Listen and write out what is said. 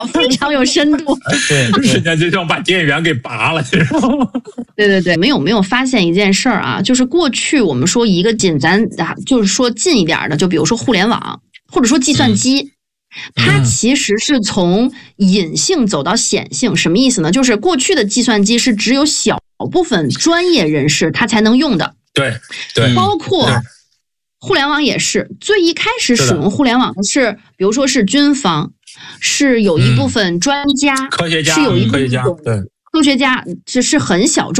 非常有深度。 对，人家就想把电源给拔了。 对，没有发现一件事儿啊，就是过去我们说一个咱就是说近一点的，就比如说互联网或者说计算机。它其实是从隐性走到显性，什么意思呢？就是过去的计算机是只有小部分专业人士他才能用的， 对， 包括互联网也是。最一开始使用互联网的是，比如说是军方，是有一部分专家， 科学家， 是有一部分科学家，对， 科学家，只是很小众。